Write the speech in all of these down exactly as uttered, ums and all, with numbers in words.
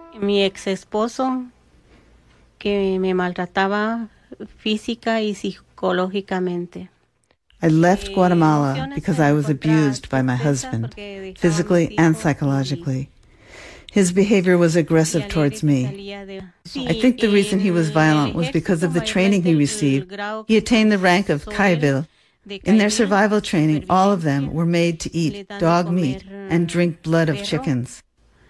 Mi ex esposo que me maltrataba física y psicológicamente. I left Guatemala because I was abused by my husband, physically and psychologically. His behavior was aggressive towards me. I think the reason he was violent was because of the training he received. He attained the rank of Kaivil. In their survival training, all of them were made to eat dog meat and drink blood of chickens.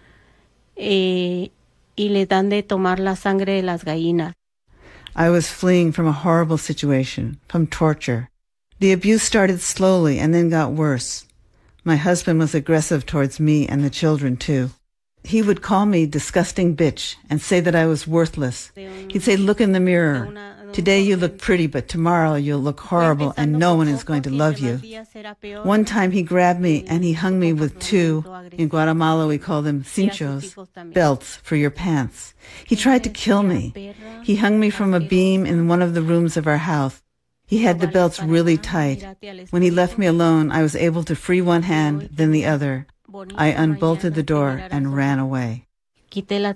Y le dan de tomar la sangre de las gallinas. I was fleeing from a horrible situation, from torture. The abuse started slowly and then got worse. My husband was aggressive towards me and the children, too. He would call me disgusting bitch and say that I was worthless. He'd say, look in the mirror. Today you look pretty, but tomorrow you'll look horrible and no one is going to love you. One time he grabbed me and he hung me with two, in Guatemala we call them cinchos, belts for your pants. He tried to kill me. He hung me from a beam in one of the rooms of our house. He had the belts really tight. When he left me alone, I was able to free one hand, then the other. I unbolted the door and ran away. Other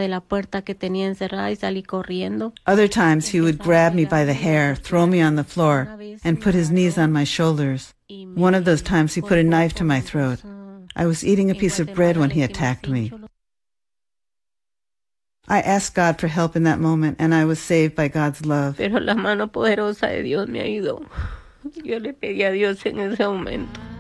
times he would grab me by the hair, throw me on the floor, and put his knees on my shoulders. One of those times he put a knife to my throat. I was eating a piece of bread when he attacked me. I asked God for help in that moment, and I was saved by God's love. Pero la mano poderosa de Dios me ayudó. Yo le pedí a Dios en ese momento.